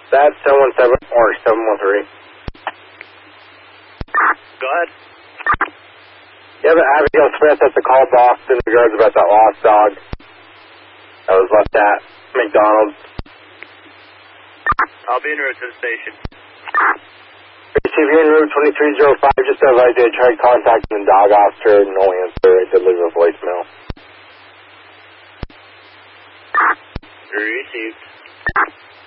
That's 717 or 713. Go ahead. Yeah, but Abigail Smith at the call box in regards about that lost dog that was left at McDonald's. I'll be en route to the station. If you're en route 2305, just advise you I tried contacting the dog officer, no answer. I did leave a voicemail. Received.